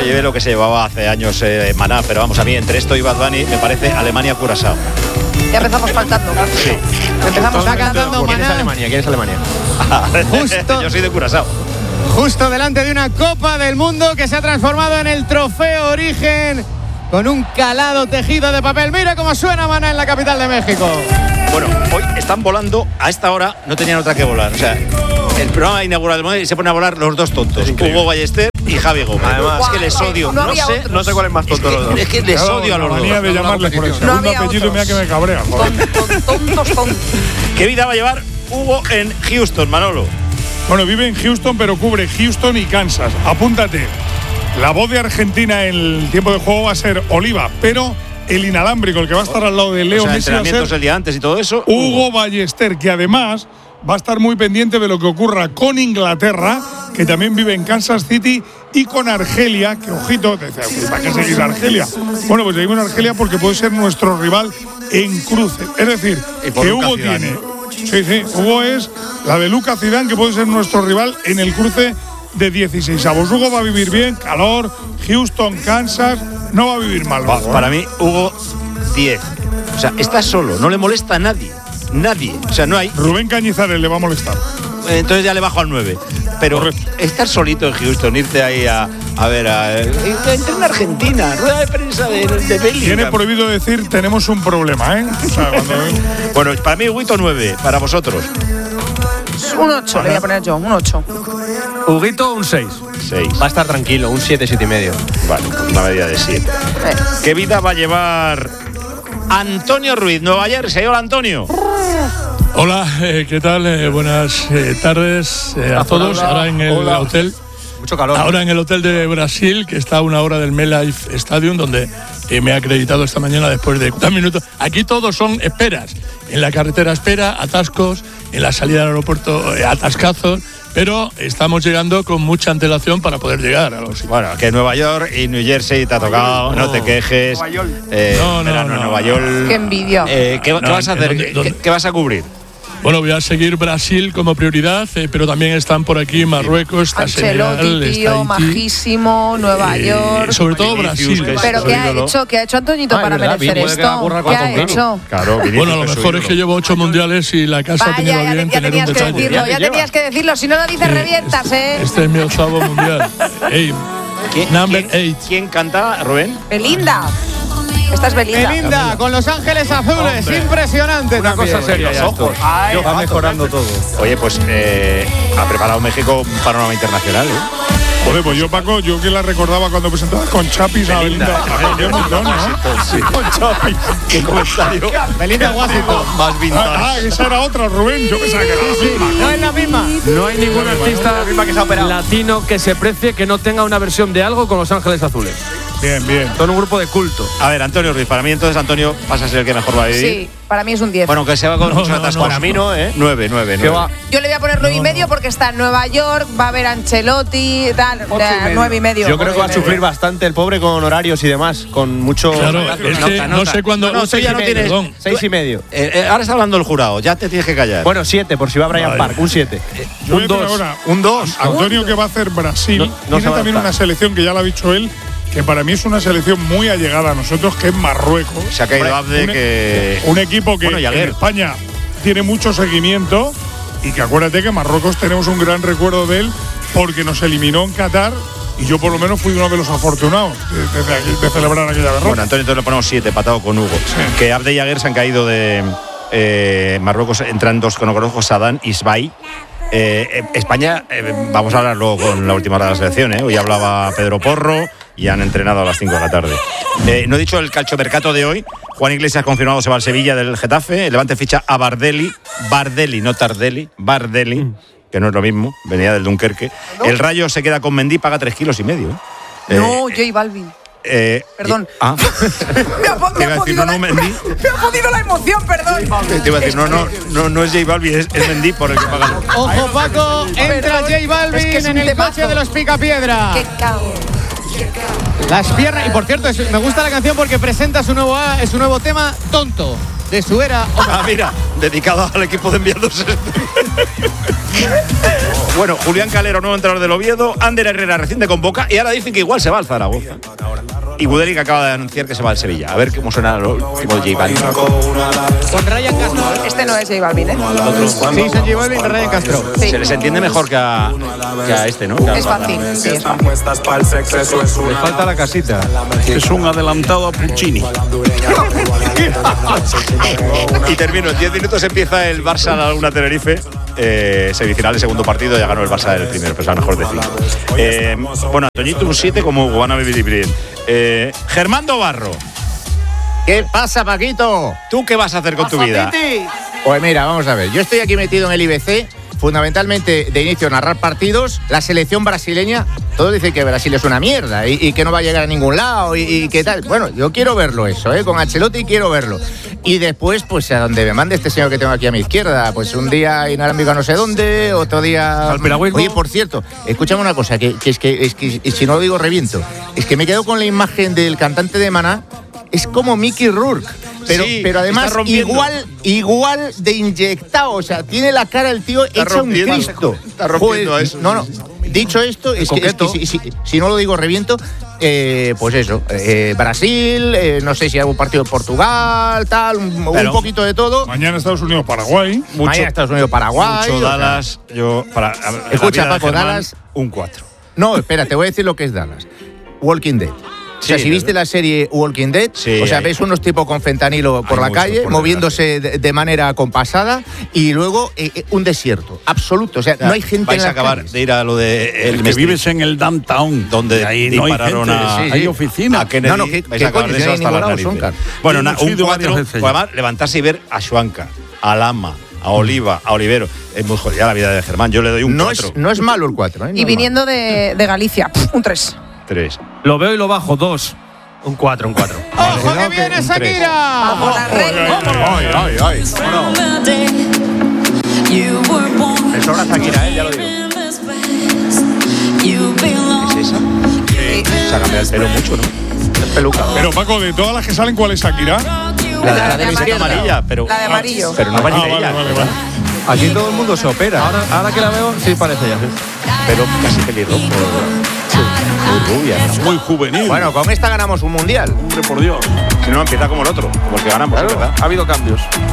lleve lo que se llevaba hace años Maná, pero vamos, a mí entre esto y Bad Bunny me parece Alemania-Curazao. Ya empezamos faltando. Sí. Empezamos cantando ¿Quién es Maná. Alemania? ¿Quién es Alemania? Justo. Yo soy de Curazao. Justo delante de una Copa del Mundo que se ha transformado en el Trofeo Origen con un calado tejido de papel. Mira cómo suena Maná en la capital de México. Bueno, hoy están volando, a esta hora no tenían otra que volar. O sea, el programa inaugural del mundo y se ponen a volar los dos tontos, Hugo Ballester y Javi Gómez. Además, es que les odio. No sé cuál es más tonto los dos. Es que les odio a los dos. manía de llamarles por el segundo apellido, mira que me cabrea. Tontos. ¿Qué vida va a llevar Hugo en Houston, Manolo? Bueno, vive en Houston, pero cubre Houston y Kansas. Apúntate. La voz de Argentina en el tiempo de juego va a ser Oliva, pero el inalámbrico, el que va a estar al lado de Leo O sea, Messi, va a entrenamientos ser el día antes y todo eso. Hugo Ballester, que además va a estar muy pendiente de lo que ocurra con Inglaterra, que también vive en Kansas City, y con Argelia, que ojito, te decía, ¿para qué seguís a Argelia? Bueno, pues seguimos a Argelia porque puede ser nuestro rival en cruce. Es decir, que Hugo tiene. Sí, Hugo es la de Lucas Zidane, que puede ser nuestro rival en el cruce de 16avos. Hugo va a vivir bien, calor, Houston, Kansas, no va a vivir mal. Para mí, Hugo, 10. O sea, está solo, no le molesta a nadie. Nadie. O sea, no hay. Rubén Cañizares le va a molestar. Entonces ya le bajo al 9. Pero estar solito en Houston, irte ahí a ver entre una Argentina, rueda de prensa de Bellingham. Tiene prohibido decir tenemos un problema, ¿eh? O sea, bueno, para mí Huguito 9, para vosotros. Un 8 le voy a poner yo, un 8. Huguito, un 6. 6. Va a estar tranquilo, un 7, 7,5. Vale, una medida de 7. ¿Qué vida va a llevar Antonio Ruiz, Nueva Jersey? Hola, Antonio. Hola, ¿qué tal? Buenas tardes a todos. Ahora en el hotel. Mucho calor. Ahora en el hotel de Brasil, que está a una hora del MetLife Stadium, donde me ha acreditado esta mañana después de 4 minutos. Aquí todos son esperas. En la carretera espera, atascos, en la salida del aeropuerto atascazos, pero estamos llegando con mucha antelación para poder llegar a los. Bueno, que Nueva York y New Jersey te ha tocado, no te quejes. Nueva York. Nueva York. Qué envidia. ¿Qué vas a hacer? ¿Qué vas a cubrir? Bueno, voy a seguir Brasil como prioridad, pero también están por aquí Marruecos, está Senegal, Ancelotti, tío, está Haití, majísimo, Nueva York. sobre todo Brasil. Pero ¿qué ha hecho Antoñito para merecer esto? ¿Qué ha hecho? Claro, bueno, a lo mejor es que llevo 8 mundiales y la casa ha tenido bien tener un detalle. Ya tenías que decirlo, si no lo dices revientas, ¿eh? Este es mi 8º mundial. Number 8. ¿Quién canta, Rubén? Belinda. Esta es Belinda. Belinda con Los Ángeles Azules, impresionante. Una también. cosa seria ya esto. Va mejorando todo. Oye, pues ha preparado México un panorama internacional, ¿eh? Joder, pues yo, Paco, yo que la recordaba cuando presentabas con Chapis a Belinda. Qué montón, ¿no? Sí, con Chapis. Qué comentario. Belinda Washington. Más vintage. Esa era otra, Rubén. Yo pensaba que era la misma. No es la misma. No hay ningún artista latino que se precie que no tenga una versión de algo con Los Ángeles Azules. Bien. Son un grupo de culto. A ver, Antonio Ruiz, para mí entonces Antonio pasa a ser el que mejor va a vivir. Sí, para mí es un 10. Bueno, que se va con mucho atasco. Para mí no, ¿eh? 9. ¿Qué va? Yo le voy a poner 9,5 porque está en Nueva York, va a ver a Ancelotti, tal, 9,5. Yo creo que va a sufrir bastante el pobre con horarios y demás, con mucho. Claro, es que no sé cuándo. No, tú ya no tienes. 6,5. Ahora está hablando el jurado, ya te tienes que callar. Bueno, 7, por si va Brian Park, un 7. Un 2. Un 2. Antonio, que va a hacer Brasil, No se tiene va a también adaptar. una selección que ya lo ha dicho él, que para mí es una selección muy allegada a nosotros, que es Marruecos. Se ha caído Abde, que. Un equipo que Bueno, y en Aguer. España tiene mucho seguimiento, y que acuérdate que Marruecos tenemos un gran recuerdo de él porque nos eliminó en Qatar, y yo por lo menos fui uno de los afortunados de celebrar aquella derrota. Bueno, Antonio, entonces le ponemos 7, patado con Hugo. Que Abde y Aguer se han caído de Marruecos, entran dos conocidos, Sadán y Sbai. España, vamos a hablar luego con la última hora de la selección, ¿eh? Hoy hablaba Pedro Porro y han entrenado a las 5 de la tarde. No he dicho el calchomercato de hoy. Juan Iglesias confirmado se va al Sevilla del Getafe. El Levante ficha a Bardelli, no Tardelli, Bardelli, que no es lo mismo, venía del Dunkerque. El Rayo se queda con Mendy, paga 3,5 kilos. No, J Balvin. Perdón. Me ha podido la emoción, perdón. Te iba a decir, no es J Balvin, es Mendy por el que paga. Ojo, Paco, entra J Balvin en el coche de los Picapiedra. Qué cago. Las piernas. Y por cierto, me gusta la canción porque presenta su nuevo tema, Tonto, de su era. Mira, dedicado al equipo de enviados. Bueno, Julián Calero, nuevo entrenador del Oviedo. Ander Herrera recién de convoca. Y ahora dicen que igual se va al Zaragoza. Y Guderic acaba de anunciar que se va al Sevilla. A ver cómo suena lo último de J Balvin. Con Ryan Castro. Este no es J Balvin, ¿eh? Sí, son J Balvin y Ryan Castro. Sí. Se les entiende mejor que a este, ¿no? Es fácil, sí, es fácil. Le falta la casita. Es un adelantado a Puccini. Y termino. En 10 minutos empieza el Barça Laguna Tenerife. Semifinal del segundo partido. Ya ganó el Barça el primero, pero es mejor de 5. Bueno, Antoñito un 7 como Hugo van a vivir bien. Germán Barro, ¿Qué pasa, Paquito? ¿tú qué vas a hacer con tu vida? Pues mira, vamos a ver. Yo estoy aquí metido en el IBC, fundamentalmente de inicio narrar partidos. La selección brasileña, todos dicen que Brasil es una mierda y que no va a llegar a ningún lado y que tal. Bueno, yo quiero verlo eso, con Ancelotti quiero verlo. Y después, pues a donde me mande este señor que tengo aquí a mi izquierda, pues un día inalámbrico a no sé dónde, otro día... Oye, por cierto, escúchame una cosa, que es que si no lo digo reviento. Es que me quedo con la imagen del cantante de Maná. Es como Mickey Rourke, pero además igual de inyectado. O sea, tiene la cara el tío hecha un Cristo. Está rompiendo eso. No. Dicho esto, es que si no lo digo reviento, pues eso. Brasil, no sé si hay un partido de Portugal, tal, un poquito de todo. Mañana Estados Unidos-Paraguay. Mañana Estados Unidos-Paraguay. Mucho Dallas. Escucha, Paco, Dallas. Un 4. No, espera, te voy a decir lo que es Dallas. Walking Dead. O sea, si viste la serie Walking Dead, o sea, ves unos tipos con fentanilo por la calle, moviéndose de manera compasada, y luego un desierto absoluto. O sea, no hay gente vais en a acabar de ir a lo de El que vives en el downtown, donde ahí dispararon hay oficina. a Kennedy. Vais a acabar de eso hasta las narices. Bueno, un 4, pues además levantarse y ver a Schwanka, a Lama, a Oliva, a Olivero. Es muy jodida la vida de Germán. Yo le doy un 4. No es malo el 4. Y viniendo de Galicia, un 3. 3. Lo veo y lo bajo, 2. Un 4. ¡Ojo que viene Shakira! ¡Vamos, la reina! ¡Ay! Me sobra Shakira, ya lo digo. ¿Es esa? Se ha cambiado el pelo mucho, ¿no? Es peluca. Pero Paco, de todas las que salen, ¿cuál es Shakira? La de la amarilla, pero. La de amarillo. Pero no parece ella. Vale. Aquí todo el mundo se opera. Ahora que la veo, sí parece ella. Pero casi pelirrojo. Muy rubia, ¿no? Muy juvenil. Bueno, con esta ganamos un mundial. Hombre, por Dios. Si no, empieza como el otro, como el que ganamos, Claro, ¿verdad? ha habido cambios.